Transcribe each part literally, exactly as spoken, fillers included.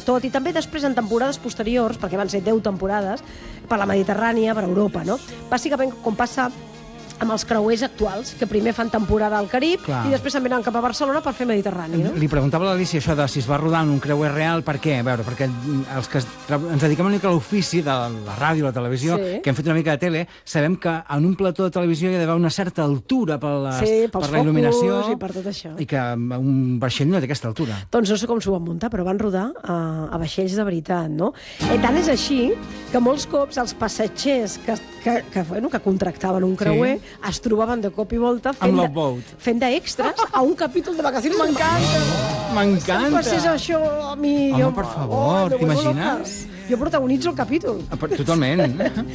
tot, i també després en temporades posteriors, perquè van ser deu temporades, per la Mediterrània, per Europa, no? Bàsicament, com passa amb els creuers actuals, que primer fan temporada al Carib Clar. i després se'n venen cap a Barcelona per fer Mediterrani, no? Li preguntava a l'Alicia això de si es va rodar en un creuer real, per què? A veure, perquè els que ens dediquem una mica a l'ofici de la ràdio, la televisió, Sí. que hem fet una mica de tele, sabem que en un plató de televisió hi ha d'haver una certa altura per, les, Sí, pels per la il·luminació focus i per tot això. i que un vaixell no té aquesta altura. Doncs no sé com s'ho van muntar, però van rodar a, a vaixells de veritat, no? I tant és així que molts cops els passatgers que, que, que, bueno, que contractaven un creuer Sí. es trobaven de cop i volta fent, Amb de, Loveboat. fent d'extras a un capítol de vacacions. M'encanta! M'encanta! Si passés això a mi... Home, jo- per favor, me vuelvo t'imagines? loca. Jo protagonitzo el capítol, Ah, però Totalment.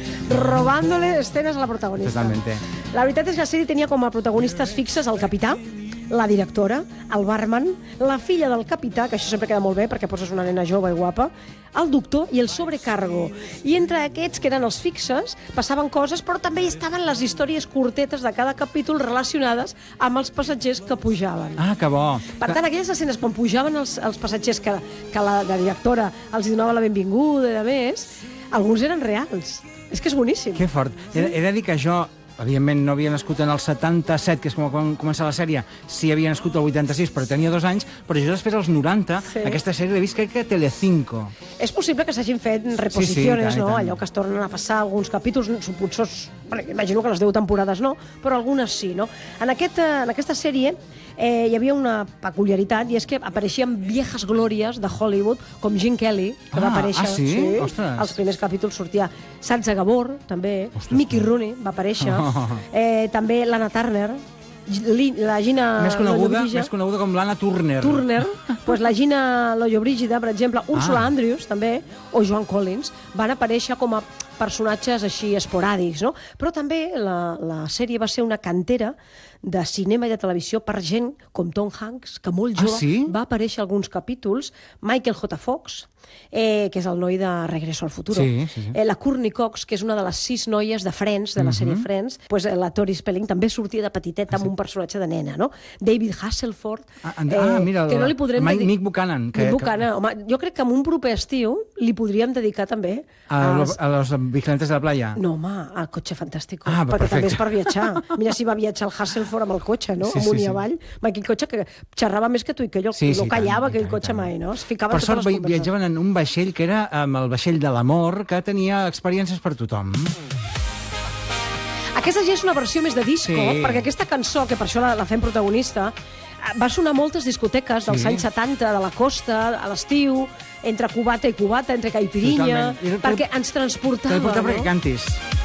robándole escenes a la protagonista. Totalmente. La veritat és que la sèrie tenia com a protagonistes fixes el capità, la directora, el barman, la filla del capità, que això sempre queda molt bé perquè poses una nena jove i guapa, el doctor i el sobrecargo. I entre aquests, que eren els fixes, passaven coses, però també hi estaven les històries curtetes de cada capítol relacionades amb els passatgers que pujaven. Ah, que bo. Per tant, aquelles escenes quan pujaven els, els passatgers que, que la, la directora els donava la benvinguda i a més, alguns eren reals. És que és boníssim. Que fort. He, he de dir que jo, evidentment, no havia nascut en el setanta-set, que és com quan comença la sèrie, sí havia nascut el vuitanta-sis, però tenia dos anys, però jo després, als noranta, Sí. aquesta sèrie l'he vist, crec que a Telecinco. És possible que s'hagin fet reposiciones, Sí, sí, i tant, no? i tant. Allò que es tornen a passar alguns capítols, potser, bueno, imagino que les deu temporades no, però algunes sí, no? En, aquest, eh, en aquesta sèrie eh, hi havia una peculiaritat, i és que apareixien viejas glòries de Hollywood, com Gene Kelly, que va Ah, aparèixer... ah, sí? Ostres. Als primers capítols sortia Sansa Gabor, també, Ostres. Mickey Rooney va aparèixer, eh, també Lana Turner, Li- la Gina més, coneguda, Lollobrigida. més coneguda com l'Anna Turner. Turner, pues la Gina Lollobrigida, per exemple, Ursula Ah. Andrews, també, o Joan Collins, van aparèixer com a personatges així esporàdics, no? Però també la, la sèrie va ser una cantera de cinema i de televisió per gent com Tom Hanks, que molt Ah, jove sí? va aparèixer alguns capítols, Michael J. Fox, eh, que és el noi de Regreso al Futuro, Sí, sí, sí. Eh, la Courtney Cox, que és una de les sis noies de Friends, de la sèrie Friends, pues, eh, la Tori Spelling també sortia de petiteta amb un personatge de nena, no? David Hasselhoff, Ah, ah, mira, el- que no li podrem Mike- dedicar- Nick Buchanan, que- Nick Buchanan. Home, jo crec que en un proper estiu li podríem dedicar també A, als- a los vigilantes de la playa. No, home, al cotxe fantàstic, Ah, perquè perfecte. també és per viatjar. Mira si va viatjar el Hasselhoff amb el cotxe, no? Sí, Amunt sí, i sí. avall. Amb aquell cotxe que xerrava més que tu i que jo. Sí, sí, no i callava tant, i aquell tant, cotxe i tant. mai, no? Es ficava Per en sort, totes les vi- conversacions. viatjaven en un vaixell que era amb el vaixell de l'amor, que tenia experiències per tothom. Aquesta ja és una versió més de disco, Sí. perquè aquesta cançó, que per això la, la fem protagonista, va sonar a moltes discoteques dels Sí. anys setanta, de la costa, a l'estiu, entre cubata i cubata, entre caipirinha, Totalment. I- perquè ens transportava, Te portava no? perquè cantis.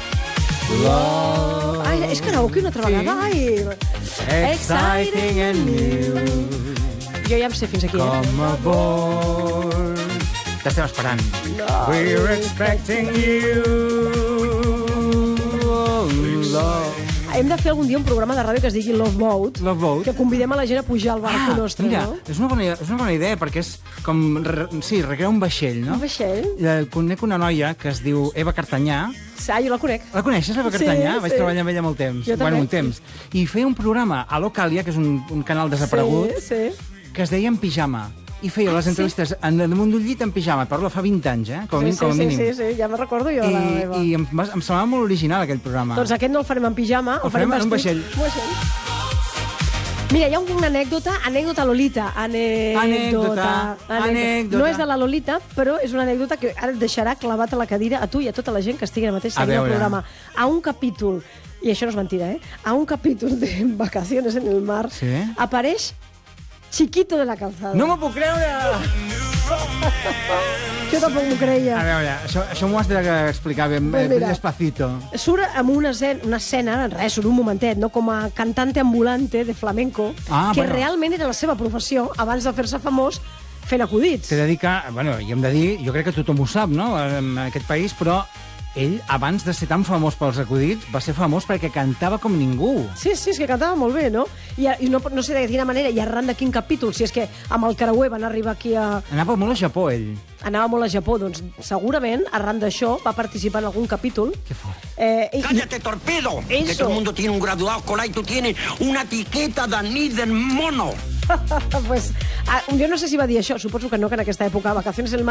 Ai, és karaoke una altra Sí. vegada. Ai. Exciting and new. Jo ja em sé fins aquí. Eh? Come aboard. T'estem esperant. No. We're expecting you. Oh, love. Hem de fer algun dia un programa de ràdio que es digui Love Boat, Love Boat. que convidem a la gent a pujar al barco nostre, mira, no? és una, bona, idea- és una bona idea, perquè és com, re- sí, recrear un vaixell, no? Un vaixell? Eh, Conec una noia que es diu Eva Cartanyà. Ah, jo la conec. La coneixes, Eva Sí, Cartanyà? Vaig sí. treballar amb ella molt temps. Jo també. Bueno, un temps. I feia un programa a Localia, que és un, un canal desaparegut, Sí, sí. que es deia En Pijama. I feia Ah, les sí? entrevistes en, damunt d'un llit en pijama. Parlo fa vint anys, eh? Com, a Sí, mínim, com a sí, mínim. sí, sí, ja me'n recordo jo de la I, Eva. i em, va- em semblava molt original, aquell programa. Doncs aquest no el farem en pijama, El farem en un vestit. vaixell. Un vaixell. Mira, hi ha una anècdota, anècdota Lolita, anècdota, Anècdota, anècdota. No és de la Lolita, però és una anècdota que ara et deixarà clavat a la cadira a tu i a tota la gent que estigui ara mateix A seguint el veure. programa. A un capítol, i això no és mentida, eh? A un capítol de Vacaciones en el mar, Sí? apareix Chiquito de la Calzada. No m'ho puc creure! Jo tampoc m'ho creia. A veure, això, això m'ho has d'explicar ben, Pues ben mira. despacito. Surt amb una escena, una escena, res, surt un momentet, no? Com a cantante ambulante de flamenco, Ah, que bueno. realment era la seva professió abans de fer-se famós fent acudits. T'he de dir que, bueno, i hem de dir, jo crec que tothom ho sap, no?, en aquest país, però ell, abans de ser tan famós pels acudits, va ser famós perquè cantava com ningú. Sí, sí, és que cantava molt bé, no? I, i no, no sé de quina manera, i arran de quin capítol, si és que amb el creuer van arribar aquí a... Anava molt a Japó, ell. Anava molt a Japó, doncs segurament, arran d'això, va participar en algun capítol. Que fort. Eh, i, ¡Cállate, torpedo! Que Eso. todo el mundo tiene un graduado escolar y tú tienes una etiqueta de anís del mono. pues, ah, jo no sé si va dir això, suposo que no, que en aquesta època, Vacaciones en el mar,